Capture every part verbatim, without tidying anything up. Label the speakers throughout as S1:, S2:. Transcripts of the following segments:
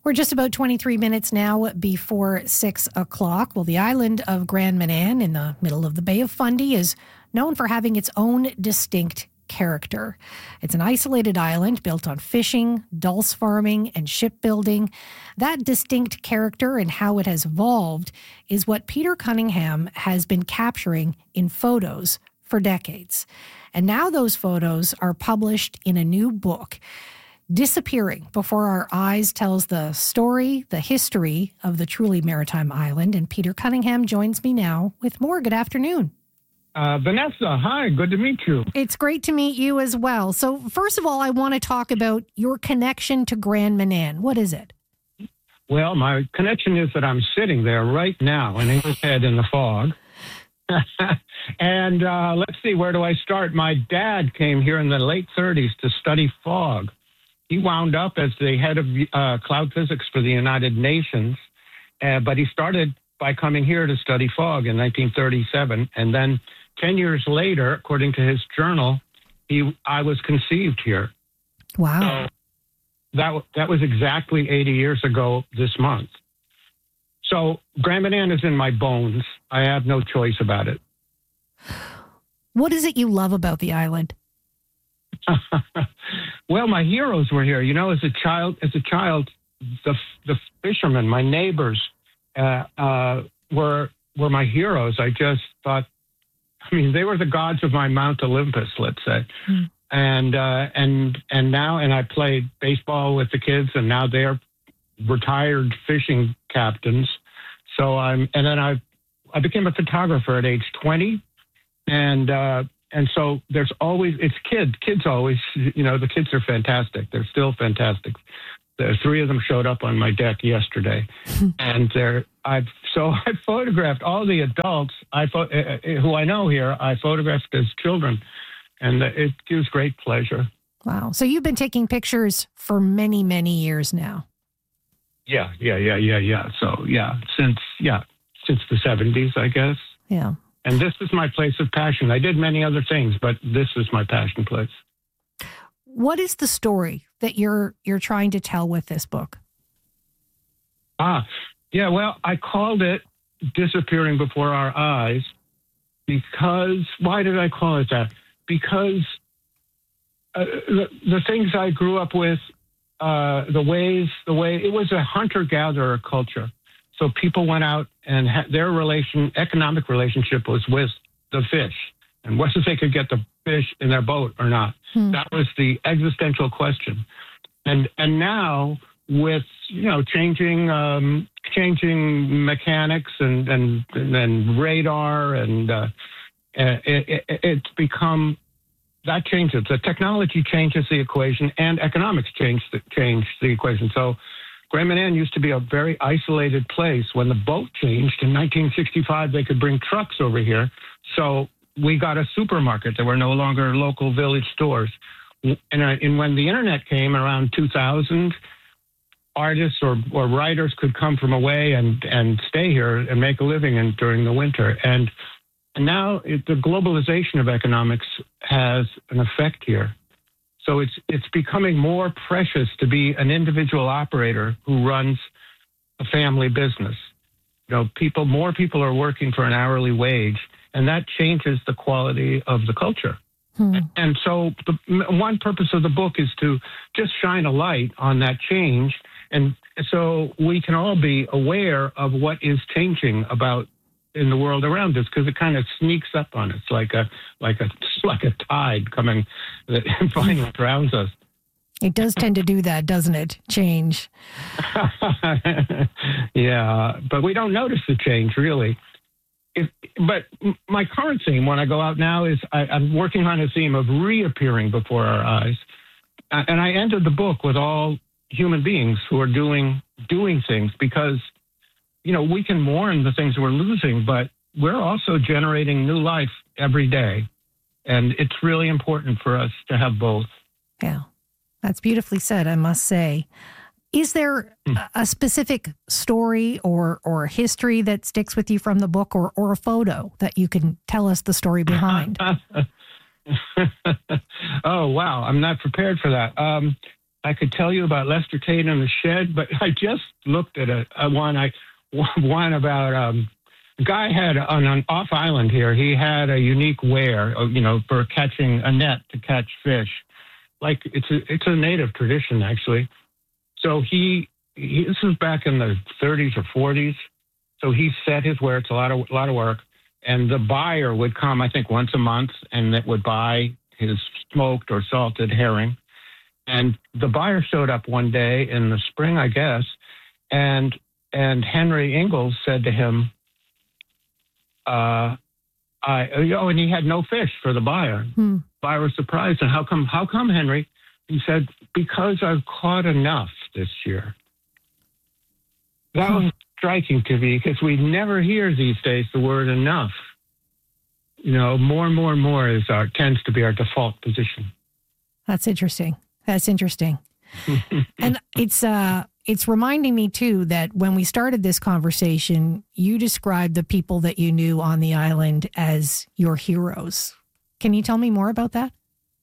S1: We're just about twenty-three minutes now before six o'clock. Well, the island of Grand Manan in the middle of the Bay of Fundy is known for having its own distinct character. It's an isolated island built on fishing, dulse farming, and shipbuilding. That distinct character and how it has evolved is what Peter Cunningham has been capturing in photos for decades. And now those photos are published in a new book. Disappearing Before Our Eyes tells the story, the history of the truly maritime island. And Peter Cunningham joins me now with more. Good afternoon.
S2: Uh, Vanessa, hi, good to meet you.
S1: It's great to meet you as well. So first of all, I want to talk about your connection to Grand Manan. What is it?
S2: Well, my connection is that I'm sitting there right now in English Head in the fog. and uh, let's see, where do I start? My dad came here in the late thirties to study fog. He wound up as the head of uh, cloud physics for the United Nations, uh, but he started by coming here to study fog in nineteen thirty-seven. And then ten years later, according to his journal, he I was conceived here.
S1: Wow.
S2: So that, that was exactly eighty years ago this month. So Grand Manan is in my bones. I have no choice about it.
S1: What is it you love about the island?
S2: Well, my heroes were here. You know, as a child, as a child, the the fishermen, my neighbors, uh, uh, were were my heroes. I just thought, I mean, they were the gods of my Mount Olympus, let's say. Mm. And uh, and and now, and I played baseball with the kids, and now they're retired fishing captains. So I'm, and then I I became a photographer at age twenty, and. Uh, And so there's always, it's kids, kids always, you know, the kids are fantastic. They're still fantastic. The three of them showed up on my deck yesterday. and they're, I've, so I photographed all the adults I uh, who I know here, I photographed as children. And it gives great pleasure.
S1: Wow. So you've been taking pictures for many, many years now.
S2: Yeah, yeah, yeah, yeah, yeah. So yeah, since, yeah, since the seventies, I guess.
S1: Yeah.
S2: And this is my place of passion. I did many other things, but this is my passion place.
S1: What is the story that you're you're trying to tell with this book?
S2: Ah, yeah, well, I called it Disappearing Before Our Eyes because, why did I call it that? Because uh, the, the things I grew up with, uh, the ways, the way, it was a hunter-gatherer culture. So people went out and ha- their relation, economic relationship was with the fish and whether they could get the fish in their boat or not. Hmm. That was the existential question. And and now with, you know, changing um, changing mechanics and and, and radar and uh, it, it, it's become, that changes. The technology changes the equation and economics change the, change the equation. So Grand Manan used to be a very isolated place. When the boat changed in nineteen sixty-five, they could bring trucks over here. So we got a supermarket. There were no longer local village stores. And, uh, and when the internet came around two thousand, artists or, or writers could come from away and, and stay here and make a living in, during the winter. And, and now it, the globalization of economics has an effect here. So it's it's becoming more precious to be an individual operator who runs a family business. You know, people, more people are working for an hourly wage, and that changes the quality of the culture. Hmm. And so the one purpose of the book is to just shine a light on that change, and so we can all be aware of what is changing about in the world around us, because it kind of sneaks up on us like a like a like a tide coming that finally drowns us.
S1: It does tend to do that, doesn't it? Change.
S2: Yeah, but we don't notice the change really. If, but my current theme when I go out now is I, I'm working on a theme of reappearing before our eyes, and I ended the book with all human beings who are doing doing things because, you know, we can mourn the things we're losing, but we're also generating new life every day. And it's really important for us to have both.
S1: Yeah, that's beautifully said, I must say. Is there hmm. a specific story or or history that sticks with you from the book, or, or a photo that you can tell us the story behind?
S2: Oh, wow. I'm not prepared for that. Um, I could tell you about Lester Tate and the Shed, but I just looked at a, a one I one about um, a guy had on an off island here. He had a unique ware, you know, for catching a net to catch fish. Like it's a it's a native tradition actually. So he, he this was back in the thirties or forties. So he set his ware. It's a lot of a lot of work, and the buyer would come, I think, once a month, and that would buy his smoked or salted herring. And the buyer showed up one day in the spring, I guess, and and Henry Ingalls said to him, uh, "I oh," and he had no fish for the buyer. Hmm. Buyer was surprised, and how come? How come, Henry? He said, "Because I've caught enough this year." That hmm. was striking to me because we never hear these days the word enough. You know, more and more and more is our tends to be our default position.
S1: That's interesting. That's interesting. And it's uh, it's reminding me, too, that when we started this conversation, you described the people that you knew on the island as your heroes. Can you tell me more about that?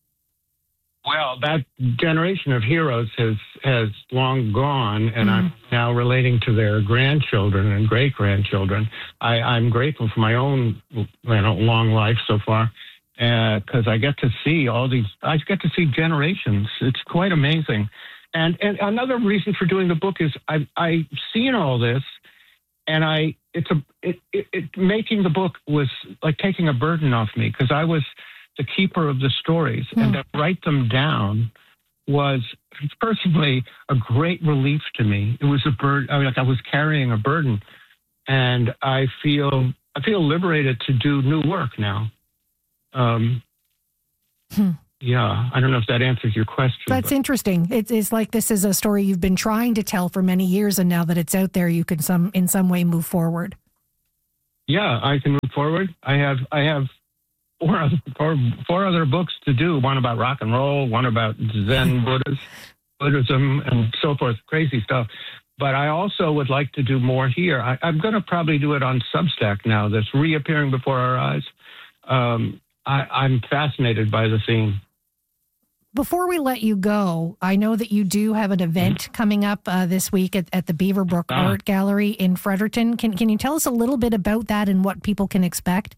S2: Well, that generation of heroes has, has long gone, and mm. I'm now relating to their grandchildren and great-grandchildren. I, I'm grateful for my own you know, long life so far. Because uh, I get to see all these, I get to see generations. It's quite amazing. And and another reason for doing the book is I've, I've seen all this, and I it's a it, it, it making the book was like taking a burden off me because I was the keeper of the stories, mm. and to write them down was personally a great relief to me. It was a burden. I mean, like I was carrying a burden, and I feel I feel liberated to do new work now. Um, hmm. Yeah, I don't know if that answers your question.
S1: That's
S2: but.
S1: interesting. It's, it's like this is a story you've been trying to tell for many years, and now that it's out there, you can some in some way move forward.
S2: Yeah, I can move forward. I have I have four other, four, four other books to do. One about rock and roll, one about Zen Buddhist, Buddhism, and so forth. Crazy stuff. But I also would like to do more here. I, I'm going to probably do it on Substack now. That's reappearing before our eyes. Um, I, I'm fascinated by the theme.
S1: Before we let you go, I know that you do have an event coming up uh, this week at, at the Beaverbrook ah. Art Gallery in Fredericton. Can can you tell us a little bit about that and what people can expect?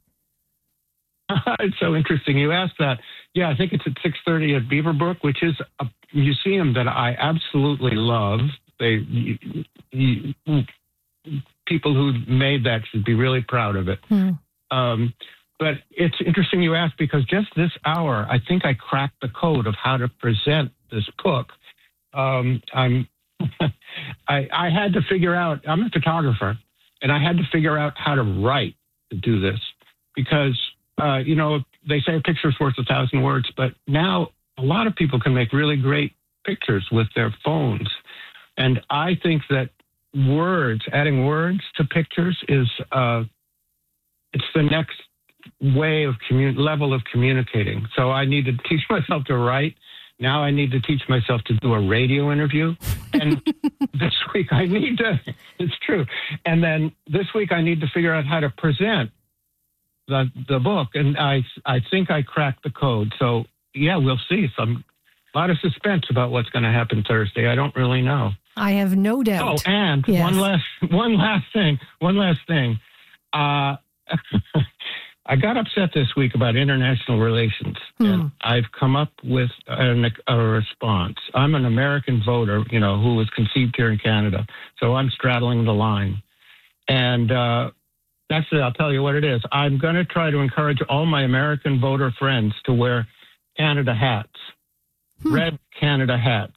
S2: It's so interesting you asked that. Yeah, I think it's at six thirty at Beaverbrook, which is a museum that I absolutely love. They you, you, people who made that should be really proud of it. Hmm. Um, But it's interesting you asked because just this hour, I think I cracked the code of how to present this book. Um, I'm, I, I had to figure out, I'm a photographer, and I had to figure out how to write to do this because, uh, you know, they say a picture's worth a thousand words, but now a lot of people can make really great pictures with their phones. And I think that words, adding words to pictures is, uh, it's the next way of commun- level of communicating. So I need to teach myself to write. Now I need to teach myself to do a radio interview. And this week I need to, it's true. And then this week I need to figure out how to present the the book. And I I think I cracked the code. So yeah, we'll see. Some a lot of suspense about what's going to happen Thursday. I don't really know.
S1: I have no doubt.
S2: Oh, and yes. one last one last thing. One last thing. Uh I got upset this week about international relations, hmm. and I've come up with an, a response. I'm an American voter, you know, who was conceived here in Canada, so I'm straddling the line. And uh, that's it. I'll tell you what it is. I'm going to try to encourage all my American voter friends to wear Canada hats, hmm. red Canada hats.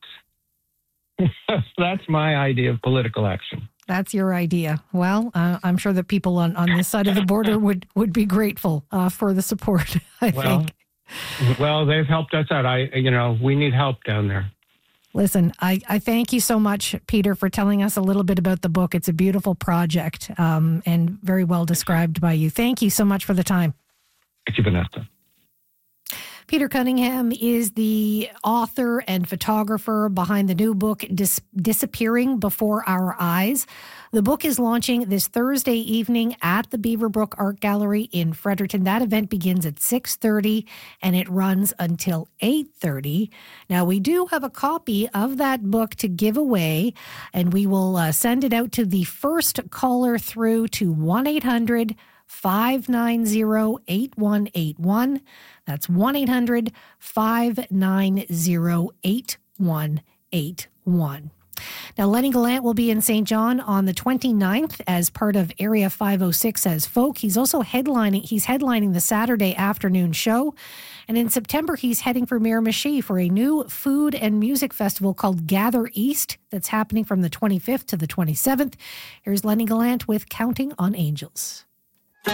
S2: That's my idea of political action.
S1: That's your idea. Well, uh, I'm sure that people on, on this side of the border would, would be grateful uh, for the support, I
S2: well,
S1: think.
S2: Well, they've helped us out. I, you know, we need help down there.
S1: Listen, I, I thank you so much, Peter, for telling us a little bit about the book. It's a beautiful project um, and very well described by you. Thank you so much for the time.
S2: Thank you, Vanessa.
S1: Peter Cunningham is the author and photographer behind the new book, Dis- Disappearing Before Our Eyes. The book is launching this Thursday evening at the Beaverbrook Art Gallery in Fredericton. That event begins at six thirty and it runs until eight thirty. Now, we do have a copy of that book to give away, and we will uh, send it out to the first caller through to one eight hundred five nine zero eight one eight one. That's one eight hundred five nine zero eight one eight one. Now, Lenny Gallant will be in Saint John on the twenty-ninth as part of Area five oh six as Folk. He's also headlining, he's headlining the Saturday afternoon show. And in September, he's heading for Miramichi for a new food and music festival called Gather East that's happening from the twenty-fifth to the twenty-seventh. Here's Lenny Gallant with Counting on Angels.